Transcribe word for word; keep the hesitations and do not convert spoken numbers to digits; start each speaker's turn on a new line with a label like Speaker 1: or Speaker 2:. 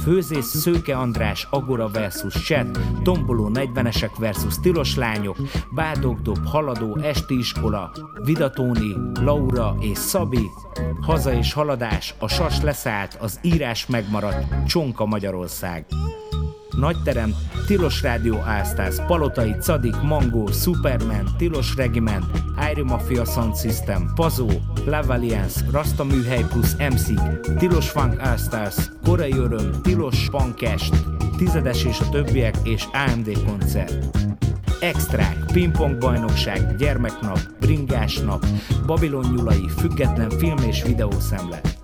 Speaker 1: Főzés Szőke András, Agora versus Chat, Tomboló negyvenesek versus Tilos lányok, Bádogdob, Haladó, Esti iskola, Vidatóni, Laura és Szabi, Haza és haladás, a sas leszállt, az írás megmaradt, Csonka Magyarország. Nagyterem, Tilos Rádió All-Stars, Palotai, Cadik, Mango, Superman, Tilos Regiment, Airy Mafia Sound System, Pazó, Love Alliance, Rasta Műhely plusz em cé, Tilos Funk All-Stars, Korai Öröm, Tilos Punkest, Tizedes és a többiek és á em dé koncert. Extrák, Pingpong bajnokság, Gyermeknap, Bringás nap, Babilon nyulai, független film és videószemle.